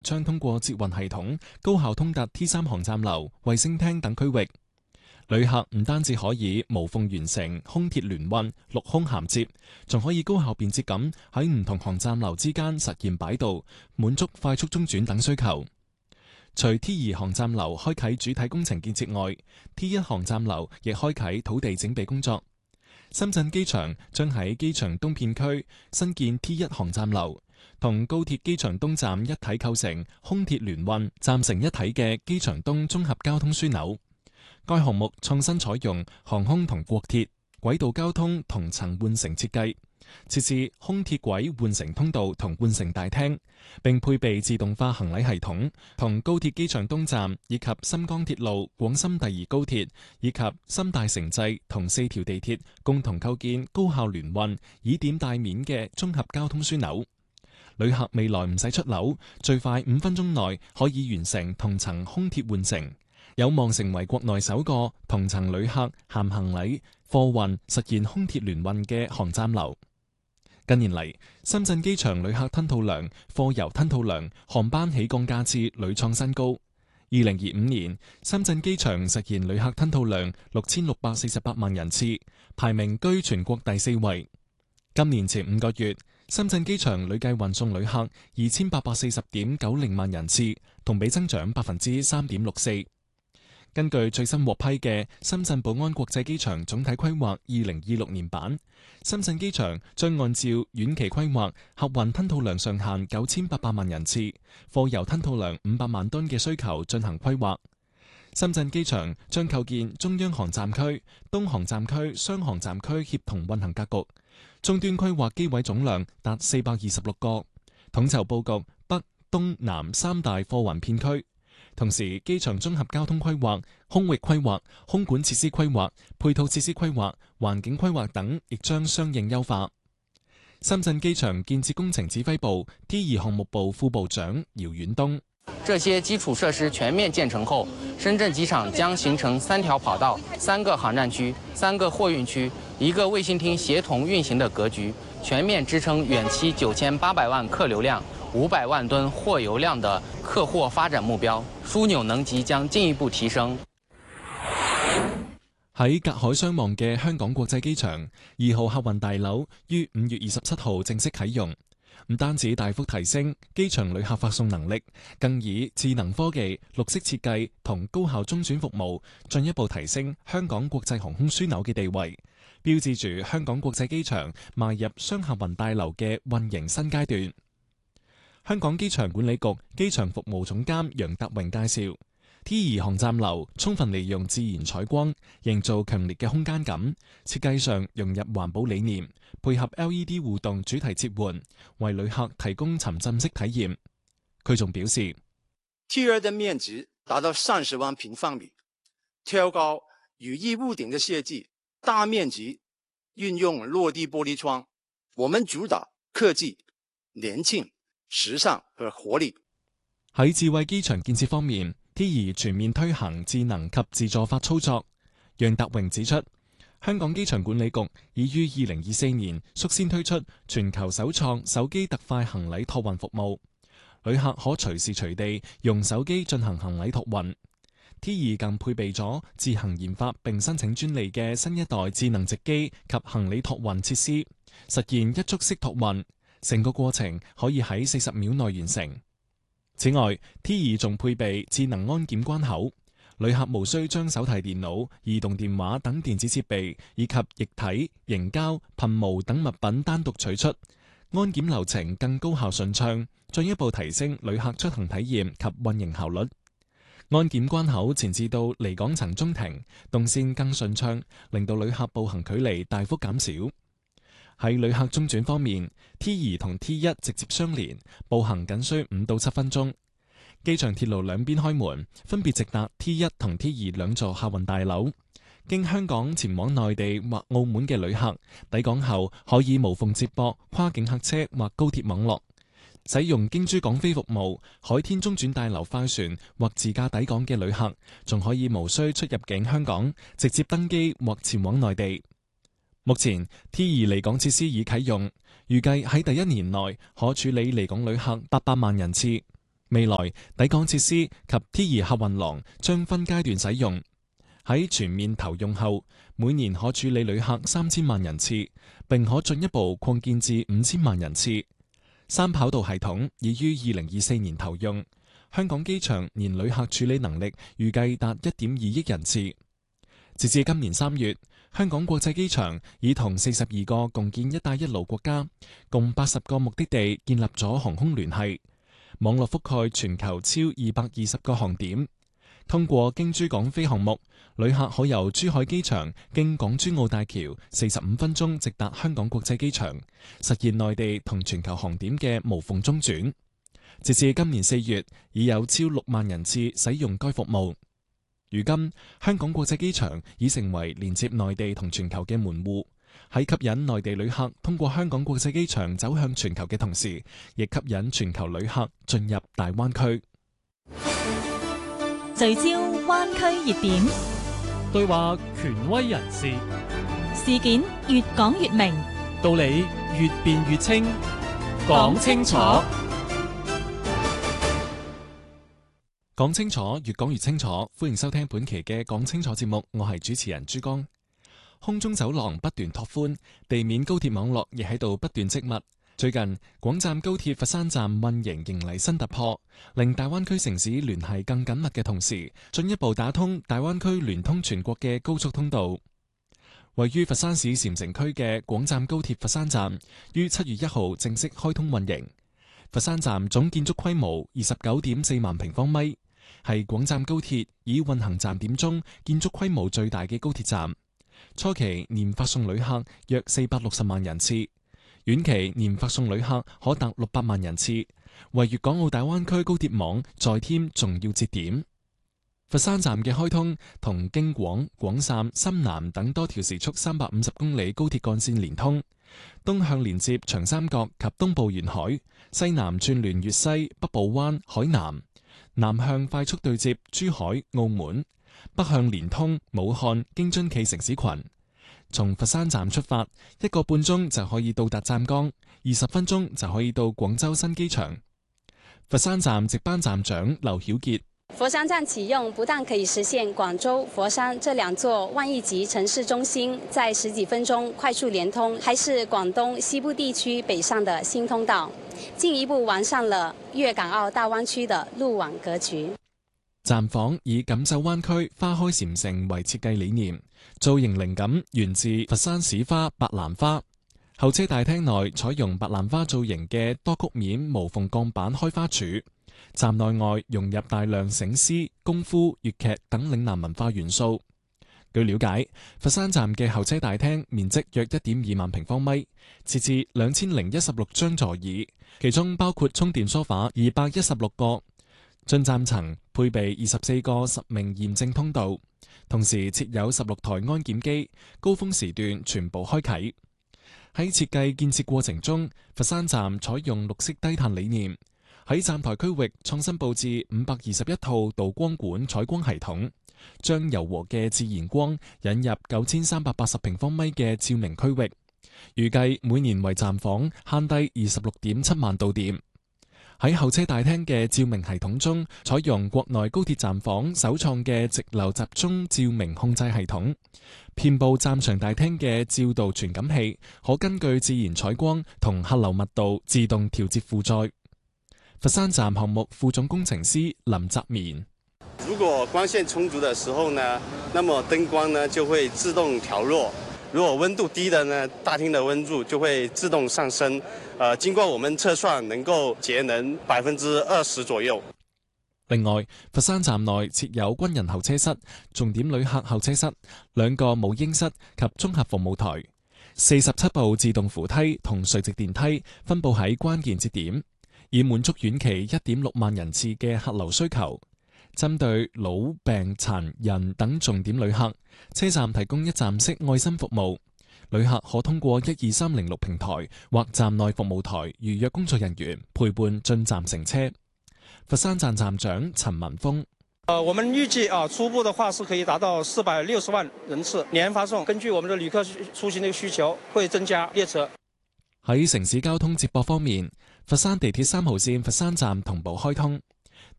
將通過捷運系統高效通達 T3 航站樓、衛星廳等區域。旅客唔單止可以無縫完成空鐵聯運、陸空銜接，仲可以高效便捷咁喺唔同航站樓之間實現擺渡，滿足快速中轉等需求。除 T2 航站樓開啟主體工程建設外，T1 航站樓亦開啟土地整備工作。深圳機場將喺機場東片區新建 T1 航站樓，同高鐵機場東站一體構成空鐵聯運、站成一體嘅機場東綜合交通樞紐。該項目創新採用航空同國鐵、軌道交通同層換乘設計，設置空鐵軌換乘通道同換乘大廳，並配備自動化行李系統，同高鐵機場東站以及深江鐵路、廣深第二高鐵以及深大城際同4條地鐵共同構建高效聯運、以點帶面嘅綜合交通樞紐。旅客未來唔使出樓，最快5分鐘內可以完成同層空鐵換乘，有望成為國內首個同層旅客銜行李、貨運實現空鐵聯運嘅航站樓。近年嚟，深圳機場旅客吞吐量、貨郵吞吐量、航班起降架次屢創新高。2025年，深圳機場實現旅客吞吐量6648萬人次，排名居全國第4位。今年前5個月，深圳機場累計運送旅客2840.90萬人次，同比增長3.64%。根據最新獲批嘅深圳寶安國際機場總體規劃2026年版，深圳機場將按照遠期規劃客運吞吐量上限9800萬人次、貨郵吞吐量500萬噸嘅需求進行規劃。深圳機場將構建中央航站區、東航站區雙航站區協同運行格局，終端規劃機位總量達426個，統籌佈局北、東南3大貨運片區。同時，機場綜合交通規劃、空域規劃、空管設施規劃、配套設施規劃、環境規劃等，亦將相應優化。深圳機場建設工程指揮部 T2 項目部副部長姚遠東： 這些基礎設施全面建成後，深圳機場將形成3條跑道、3個航站區、3個貨運區、1個衛星廳協同運行的格局，全面支撐遠期9800萬客流量、500萬噸貨油量的客貨發展目標，樞紐能級將進一步提升。 喺隔海相望嘅香港國際機場2號客運大樓於5月27號正式啟用，唔單止大幅提升機場旅客發送能力，更以智能科技、綠色設計同高效中轉服務，進一步提升香港國際航空樞紐嘅地位，標誌住香港國際機場邁入雙客運大樓嘅運營新階段。香港機場管理局機場服務總監楊達榮介紹，T2 航站樓充分利用自然採光，營造強烈嘅空間感，設計上融入環保理念，配合 LED 互動主題切換，為旅客提供沉浸式體驗。佢仲表示 ，T2 的面積達到30萬平方米，挑高羽翼屋頂的設計，大面積運用落地玻璃窗，我們主打科技、年輕、時尚和活力。 喺智慧機場建設方面，T2 全面推行智能及自助化操作。楊達榮指出，香港機場管理局已於2024年率先推出全球首創手機特快行李託運服務，旅客可隨時隨地用手機進行行李託運。T2 更配備咗自行研發並申請專利嘅新一代智能值機及行李託運設施，實現一觸式託運。成個過程可以喺40秒內完成。此外 ，T2 仲配備智能安檢關口，旅客無需將手提電腦、移動電話等電子設備以及液體、凝膠、噴霧等物品單獨取出，安檢流程更高效順暢，進一步提升旅客出行體驗及運營效率。安檢關口前至到離港層中停，動線更順暢，令到旅客步行距離大幅減少。喺旅客中轉方面 ，T2 同 T1 直接相連，步行僅需5到7分鐘。機場鐵路兩邊開門，分別直達 T1 同 T2 兩座客運大樓。經香港前往內地或澳門嘅旅客，抵港後可以無縫接駁跨境客車或高鐵網絡。使用經珠港飛服務、海天中轉大樓快船或自駕抵港嘅旅客，仲可以無需出入境香港，直接登機或前往內地。目前 T2 離港設施已啟用，預計喺第1年內可處理離港旅客800萬人次。 未來抵港設施及 T2客運廊將分階段使用，喺全面投用後，每年可處理旅客3000萬人次，並可進一步擴建至5000萬人次。三跑道系統已於2024年投用，香港機場年旅客處理能力預計達 1.2 億人次。截至今年3月，香港國際機場已同42個共建「一帶一路」國家，共80個目的地建立咗航空聯繫，網絡覆蓋全球超220個航點。通過經珠港飛項目，旅客可由珠海機場經港珠澳大橋45分鐘直達香港國際機場，實現內地同全球航點嘅無縫中轉。截至今年4月，已有超6萬人次使用該服務。如今，香港國際機場已成為連接內地同全球嘅門戶，喺吸引內地旅客通過香港國際機場走向全球嘅同時，亦吸引全球旅客進入大灣區。 聚焦灣區熱點， 對話權威人士， 事件越講越明， 道理越辯越清，講清楚。 講清楚，越講越清楚。歡迎收聽本期嘅講清楚節目，我係主持人朱江。空中走廊不斷拓寬，地面高鐵網絡亦喺度不斷織密。最近，廣湛高鐵佛山站運營迎嚟新突破，令大灣區城市聯繫更緊密嘅同時，進一步打通大灣區聯通全國嘅高速通道。位於佛山市禪城區嘅廣湛高鐵佛山站，於7月1號正式開通運營。佛山站總建築規模29.4萬平方米，係廣湛高鐵已運行站點中建築規模最大嘅高鐵站。初期年發送旅客約460萬人次。遠期年發送旅客可達600萬人次，為粵港澳大灣區高鐵網再添重要節點。佛山站嘅開通同京廣、廣汕、深南等多條時速350公里高鐵幹線連通，東向連接長三角及東部沿海，西南串聯粵西、北部灣、海南，南向快速對接珠海、澳門，北向連通武漢、京津冀城市群。從佛山站出發，1個半鐘就可以到達湛江，20分鐘就可以到廣州新機場。佛山站值班站長劉曉傑： 佛山站啟用不但可以實現廣州、佛山這兩座萬億級城市中心在10幾分鐘快速連通，還是廣東西部地區北上的新通道，進一步完善了粵港澳大灣區的路網格局。 站房以錦繡灣區花開禪城為設計理念，造型靈感源自佛山市花白蘭花。候車大廳內採用白蘭花造型嘅多曲面無縫鋼板開花柱，站內外融入大量醒獅、功夫、粵劇等嶺南文化元素。據了解，佛山站嘅候車大廳面積約1.2萬平方米，設置2016張座椅，其中包括充電梳化216個。進站層配備24個實名驗證通道，同時設有16台安檢機，高峰時段全部開啟。喺設計建設過程中，佛山站採用綠色低碳理念，喺站台區域創新佈置521套導光管採光系統，將柔和嘅自然光引入9380平方米嘅照明區域，預計每年為站房慳低26.7萬度電。喺候車大廳嘅照明系統中，採用國內高鐵站房首創嘅直流集中照明控制系統，遍佈站場大廳嘅照度傳感器可根據自然採光同客流密度自動調節負載。佛山站項目副總工程師林澤綿： 如果光線充足的時候呢，那麼燈光呢就會自動調弱。如果溫度低的呢，大廳的溫度就會自動上升。經過我們測算，能夠節能20%左右。 另外，佛山站內設有軍人候車室、重點旅客候車室、2個母嬰室及綜合服務台、47部自動扶梯同垂直電梯分佈喺關鍵節點，以滿足遠期1.6萬人次嘅客流需求。針對老病殘人等重點旅客，車站提供一站式愛心服務，旅客可通過12306平台或站內服務台預約工作人員陪伴進站乘車。佛山站站長陳文峰： 我們預計初步的話是可以達到460萬人次年發送，根據我們的旅客出行的需求，會增加列車。 喺城市交通接駁方面，佛山地鐵3號線佛山站同步開通。